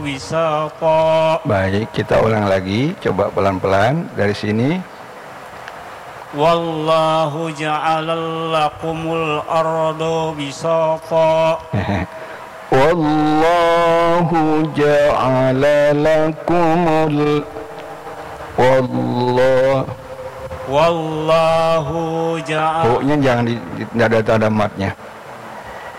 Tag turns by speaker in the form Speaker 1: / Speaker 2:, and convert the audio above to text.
Speaker 1: wisaqa.
Speaker 2: Baik, kita ulang lagi, coba pelan-pelan dari sini.
Speaker 1: Wallahu ja'ala lakumul arda bisaqa.
Speaker 2: Wallahu ja'ala lakumul
Speaker 1: Wallahu ja'ala.
Speaker 2: Oh-nya jangan tidak ada tanda matnya.